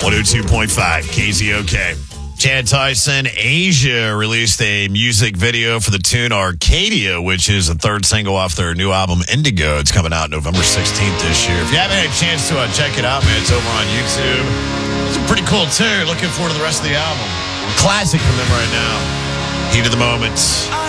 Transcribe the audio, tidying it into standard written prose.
102.5 KZOK. Chad Tyson, Asia released a music video for the tune Arcadia, which is the third single off their new album Indigo. It's coming out November 16th this year. If you haven't had a chance to check it out, man, it's over on YouTube. It's a pretty cool tune. Looking forward to the rest of the album. Classic from them right now. Heat of the moment.